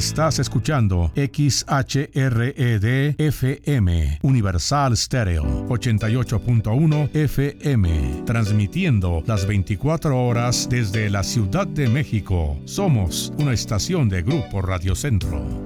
Estás escuchando XHRED FM, Universal Stereo, 88.1 FM, transmitiendo las 24 horas desde la Ciudad de México. Somos una estación de Grupo Radio Centro.